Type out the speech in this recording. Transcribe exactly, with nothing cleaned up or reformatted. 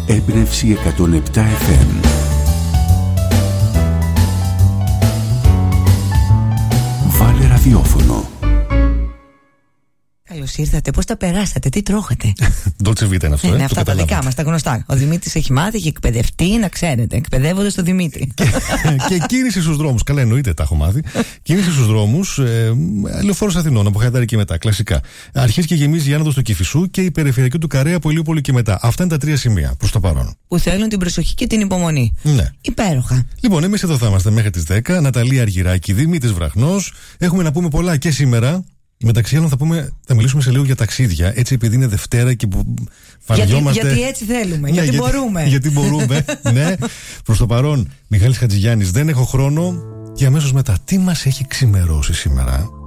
Έμπνευση εκατόν επτά εφ εμ. Βάλε ραδιόφωνο. Καλώς ήρθατε. Πώς τα περάσατε, τι τρώγατε? Dolce Vita είναι αυτό. Είναι ε, αυτά τα δικά μας, τα γνωστά. Ο Δημήτρης έχει μάθει, έχει εκπαιδευτεί, να ξέρετε. Εκπαιδεύονται στο Δημήτρη. και, και κίνηση στους δρόμους. Καλά, εννοείται, τα έχω μάθει. Κίνηση στους δρόμους. Ε, Λεωφόρος Αθηνών, από Χαϊδάρη και μετά. Κλασικά. Αρχίζει και γεμίζει η άνοδος του Κηφισού και η περιφερειακή του Καρέα από Ηλιούπολη και μετά. Αυτά είναι τα τρία σημεία προς το παρόν. Που θέλουν την προσοχή και την υπομονή. Ναι. Υπέροχα. Λοιπόν, εμείς εδώ θα είμαστε μέχρι τις δέκα. Ναταλία Αργυράκη, Δημήτρης Βραχνός. Έχουμε να πούμε πολλά και σήμερα. Μεταξύ άλλων θα, πούμε, θα μιλήσουμε σε λίγο για ταξίδια. Έτσι, επειδή είναι Δευτέρα και βαριόμαστε. Γιατί, γιατί έτσι θέλουμε, ναι, γιατί, γιατί μπορούμε. Γιατί μπορούμε, ναι. Προς το παρόν, Μιχάλης Χατζηγιάννης, δεν έχω χρόνο. Και αμέσως μετά, τι μας έχει ξημερώσει σήμερα?